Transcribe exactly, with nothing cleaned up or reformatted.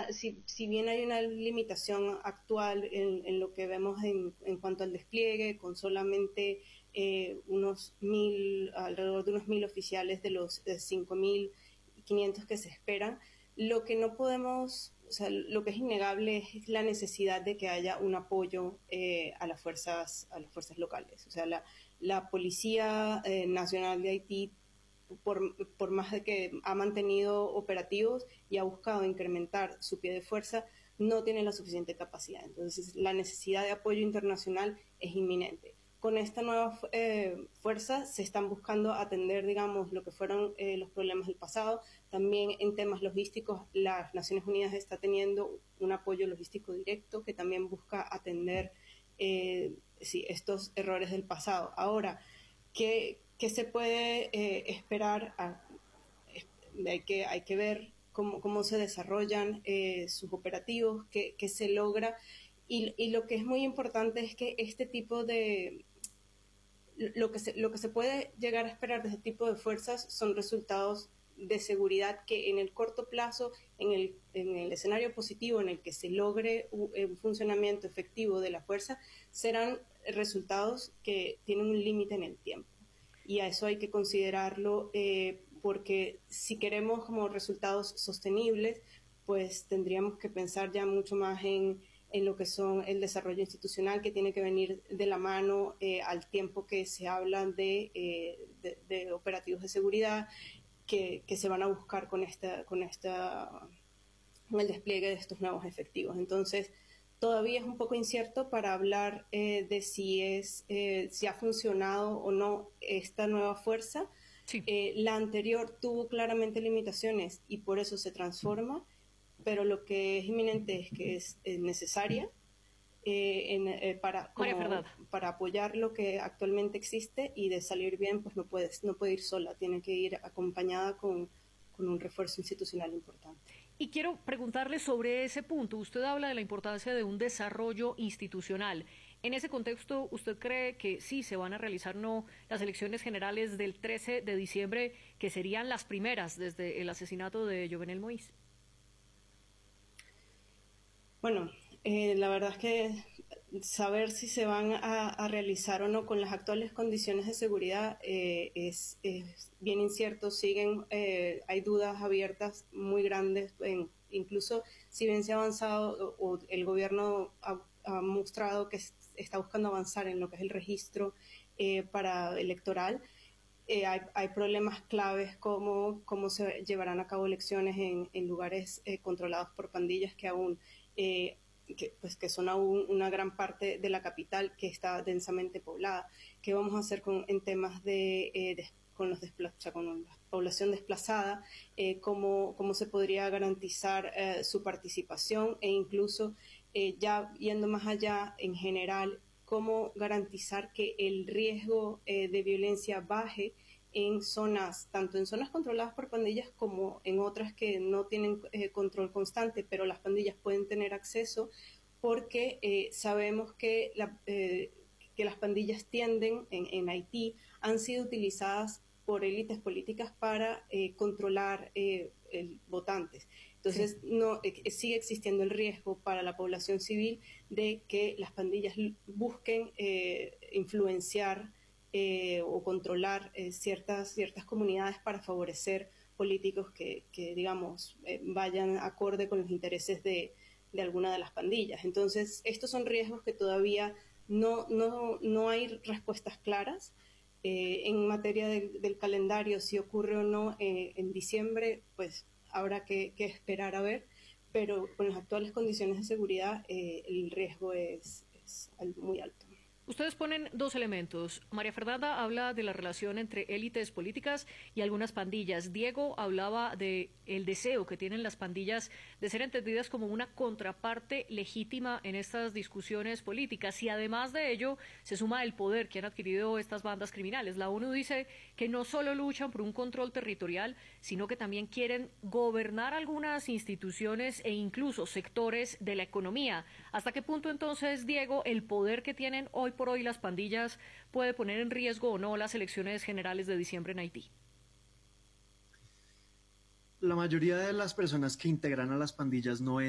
la, si, si bien hay una limitación actual en, en lo que vemos en, en cuanto al despliegue, con solamente eh, unos mil, alrededor de unos mil oficiales de los eh, cinco mil quinientos que se esperan, lo que no podemos, o sea, lo que es innegable es la necesidad de que haya un apoyo eh, a las fuerzas, a las fuerzas locales. O sea, la, la Policía eh, Nacional de Haití, por, por más de que ha mantenido operativos y ha buscado incrementar su pie de fuerza, no tiene la suficiente capacidad. Entonces, la necesidad de apoyo internacional es inminente. Con esta nueva eh, fuerza se están buscando atender, digamos, lo que fueron eh, los problemas del pasado. También en temas logísticos, las Naciones Unidas está teniendo un apoyo logístico directo que también busca atender eh, sí, estos errores del pasado. Ahora, ¿qué, qué se puede eh, esperar? A, hay, que, hay que ver cómo, cómo se desarrollan eh, sus operativos, qué, qué se logra. Y, y lo que es muy importante es que este tipo de... Lo que, se, lo que se puede llegar a esperar de este tipo de fuerzas son resultados de seguridad que en el corto plazo, en el, en el escenario positivo en el que se logre un, un funcionamiento efectivo de la fuerza, serán resultados que tienen un límite en el tiempo. Y a eso hay que considerarlo eh, porque si queremos como resultados sostenibles, pues tendríamos que pensar ya mucho más en en lo que son el desarrollo institucional, que tiene que venir de la mano eh, al tiempo que se habla de, eh, de, de operativos de seguridad que, que se van a buscar con esta, con esta, con el despliegue de estos nuevos efectivos. Entonces, todavía es un poco incierto para hablar eh, de si es, eh, si ha funcionado o no esta nueva fuerza. Sí. Eh, la anterior tuvo claramente limitaciones y por eso se transforma, pero lo que es inminente es que es, es necesaria eh, en, eh, para, María como, Fernanda. para apoyar lo que actualmente existe, y de salir bien, pues no puede, no puede ir sola, tiene que ir acompañada con, con un refuerzo institucional importante. Y quiero preguntarle sobre ese punto. Usted habla de la importancia de un desarrollo institucional. En ese contexto, ¿usted cree que sí se van a realizar no las elecciones generales del trece de diciembre, que serían las primeras desde el asesinato de Jovenel Moïse? Bueno, eh, la verdad es que saber si se van a, a realizar o no con las actuales condiciones de seguridad eh, es, es bien incierto. Siguen, eh, hay dudas abiertas muy grandes. En, incluso si bien se ha avanzado o, o el gobierno ha, ha mostrado que está buscando avanzar en lo que es el registro eh, para electoral, eh, hay, hay problemas claves como cómo se llevarán a cabo elecciones en, en lugares eh, controlados por pandillas que aún Eh, que, pues, que son aún una gran parte de la capital que está densamente poblada. ¿Qué vamos a hacer con, en temas de, eh, de con, los despla o sea, con la población desplazada? Eh, ¿cómo, ¿Cómo se podría garantizar eh, su participación? E incluso, eh, ya yendo más allá, en general, ¿cómo garantizar que el riesgo eh, de violencia baje en zonas, tanto en zonas controladas por pandillas como en otras que no tienen eh, control constante, pero las pandillas pueden tener acceso porque eh, sabemos que, la, eh, que las pandillas tienden, en, en Haití, han sido utilizadas por élites políticas para eh, controlar eh, el, votantes. Entonces, sí. no eh, sigue existiendo el riesgo para la población civil de que las pandillas busquen eh, influenciar Eh, o controlar eh, ciertas, ciertas comunidades para favorecer políticos que, que digamos, eh, vayan acorde con los intereses de, de alguna de las pandillas. Entonces, estos son riesgos que todavía no, no, no hay respuestas claras. Eh, en materia de, del calendario, si ocurre o no eh, en diciembre, pues habrá que, que esperar a ver, pero con las actuales condiciones de seguridad eh, el riesgo es, es muy alto. Ustedes ponen dos elementos. María Fernanda habla de la relación entre élites políticas y algunas pandillas. Diego hablaba de el deseo que tienen las pandillas de ser entendidas como una contraparte legítima en estas discusiones políticas. Y además de ello, se suma el poder que han adquirido estas bandas criminales. La ONU dice que no solo luchan por un control territorial, sino que también quieren gobernar algunas instituciones e incluso sectores de la economía. ¿Hasta qué punto entonces, Diego, el poder que tienen hoy por hoy las pandillas puede poner en riesgo o no las elecciones generales de diciembre en Haití? La mayoría de las personas que integran a las pandillas no